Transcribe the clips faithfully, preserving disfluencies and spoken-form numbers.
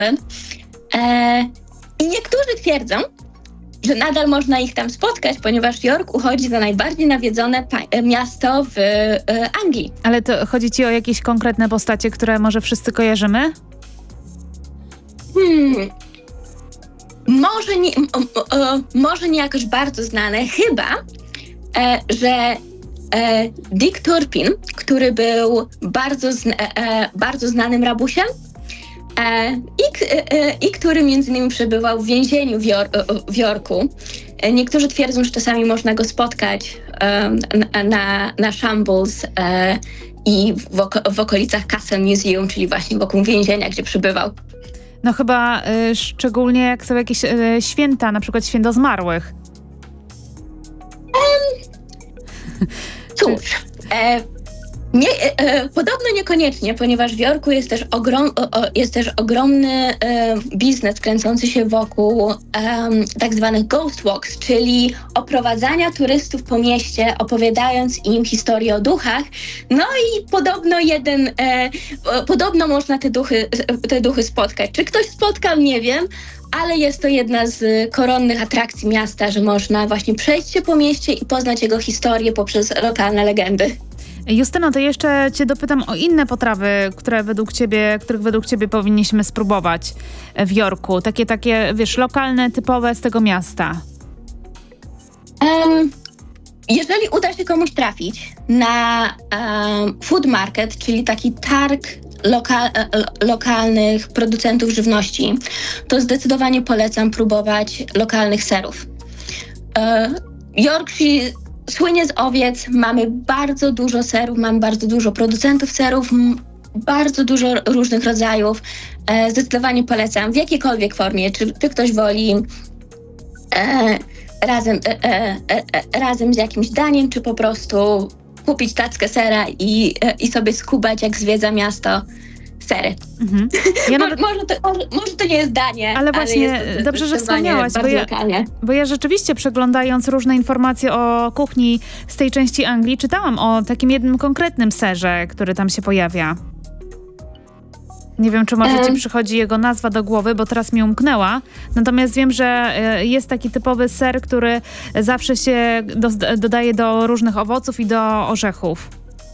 E, I niektórzy twierdzą, że nadal można ich tam spotkać, ponieważ York uchodzi za najbardziej nawiedzone pa- miasto w e, Anglii. Ale to chodzi ci o jakieś konkretne postacie, które może wszyscy kojarzymy? Hmm. Może nie, m, m, m, może nie jakoś bardzo znane, chyba, e, że e, Dick Turpin, który był bardzo, zna, e, bardzo znanym rabusiem e, i, k- e, i który między innymi przebywał w więzieniu w, Jor- w Yorku. E, niektórzy twierdzą, że czasami można go spotkać e, na, na, na Shambles e, i w, oko- w okolicach Castle Museum, czyli właśnie wokół więzienia, gdzie przebywał. No chyba y, szczególnie jak są jakieś y, święta, na przykład święto zmarłych. Cóż, e, nie, e, podobno niekoniecznie, ponieważ w Yorku jest też, ogrom, o, o, jest też ogromny e, biznes kręcący się wokół e, tak zwanych ghost walks, czyli oprowadzania turystów po mieście, opowiadając im historię o duchach. No i podobno jeden, e, o, podobno można te duchy, te duchy spotkać. Czy ktoś spotkał, nie wiem, ale jest to jedna z koronnych atrakcji miasta, że można właśnie przejść się po mieście i poznać jego historię poprzez lokalne legendy. Justyno, to jeszcze cię dopytam o inne potrawy, które według ciebie, których według ciebie powinniśmy spróbować w Yorku. Takie, takie, wiesz, lokalne, typowe z tego miasta. Um, jeżeli uda się komuś trafić na um, food market, czyli taki targ loka- lo- lokalnych producentów żywności, to zdecydowanie polecam próbować lokalnych serów. E, Yorkshire słynie z owiec, mamy bardzo dużo serów, mamy bardzo dużo producentów serów, m- bardzo dużo różnych rodzajów. E, zdecydowanie polecam w jakiejkolwiek formie, czy, czy ktoś woli e, razem, e, e, e, razem z jakimś daniem, czy po prostu kupić tackę sera i, e, i sobie skubać, jak zwiedza miasto, sery. Mhm. Ja Mo- nawet... może, to, może, może to nie jest danie, Ale właśnie, ale jest to dobrze, że zdecydowanie wspomniałaś, bo bardzo ja- lokalnie. Bo ja rzeczywiście, przeglądając różne informacje o kuchni z tej części Anglii, czytałam o takim jednym konkretnym serze, który tam się pojawia. Nie wiem, czy może ci Em. przychodzi jego nazwa do głowy, bo teraz mi umknęła. Natomiast wiem, że e, jest taki typowy ser, który zawsze się do, dodaje do różnych owoców i do orzechów.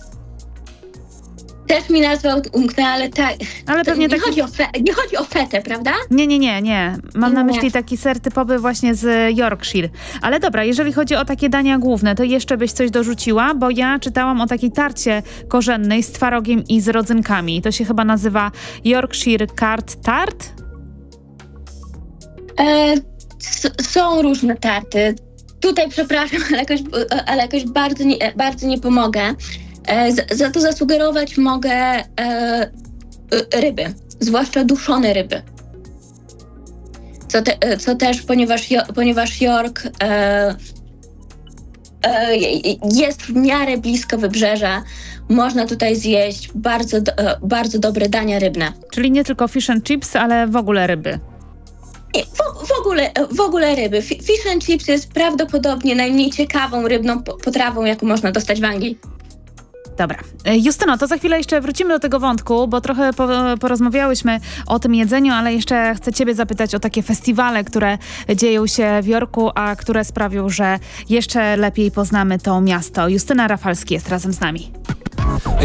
Też mi nazwa umknęła, ale tak. Ale To pewnie nie, taki... chodzi o fe, nie chodzi o fetę, prawda? Nie, nie, nie, nie. Mam na Nie. myśli taki ser typowy właśnie z Yorkshire. Ale dobra, jeżeli chodzi o takie dania główne, to jeszcze byś coś dorzuciła, bo ja czytałam o takiej tarcie korzennej z twarogiem i z rodzynkami. To się chyba nazywa Yorkshire Card Tart? E, s- są różne tarty. Tutaj przepraszam, ale jakoś, ale jakoś bardzo, nie, bardzo nie pomogę. E, za, za to zasugerować mogę e, e, ryby, zwłaszcza duszone ryby. Co, te, e, co też, ponieważ, jo, ponieważ York e, e, jest w miarę blisko wybrzeża, można tutaj zjeść bardzo, do, e, bardzo dobre dania rybne. Czyli nie tylko fish and chips, ale w ogóle ryby. Nie, w, w, ogóle, w ogóle ryby. Fi- Fish and chips jest prawdopodobnie najmniej ciekawą rybną po- potrawą, jaką można dostać w Anglii. Dobra. Justyno, to za chwilę jeszcze wrócimy do tego wątku, bo trochę po, porozmawiałyśmy o tym jedzeniu, ale jeszcze chcę ciebie zapytać o takie festiwale, które dzieją się w Yorku, a które sprawią, że jeszcze lepiej poznamy to miasto. Justyna Rafalski jest razem z nami.